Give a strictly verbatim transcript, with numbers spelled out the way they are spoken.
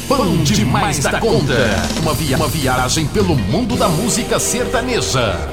Bom demais da conta. Uma, via uma viagem pelo mundo da música sertaneja.